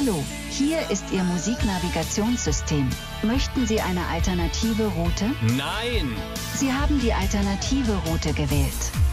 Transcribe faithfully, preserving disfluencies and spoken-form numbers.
Hallo, hier ist Ihr Musiknavigationssystem. Möchten Sie eine alternative Route? Nein! Sie haben die alternative Route gewählt.